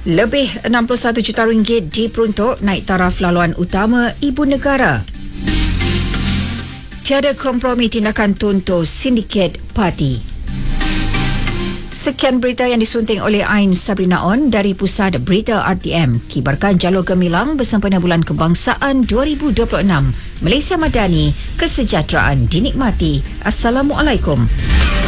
Lebih 61 juta ringgit diperuntuk naik taraf laluan utama ibu negara. Tiada kompromi tindakan tonto sindiket parti. Sekian berita yang disunting oleh Ain Sabrina On dari Pusat Berita RTM. Kibarkan jalur gemilang bersempena Bulan Kebangsaan 2026. Malaysia Madani, kesejahteraan dinikmati. Assalamualaikum.